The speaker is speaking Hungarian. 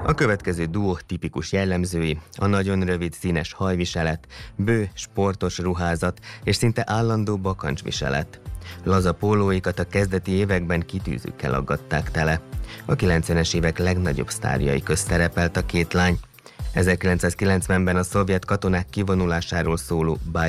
A következő duó tipikus jellemzői a nagyon rövid színes hajviselet, bő, sportos ruházat és szinte állandó bakancsviselet. Laza pólóikat a kezdeti években kitűzőkkel aggatták tele. A 90-es évek legnagyobb sztárjai közt szerepelt a két lány. 1990-ben a szovjet katonák kivonulásáról szóló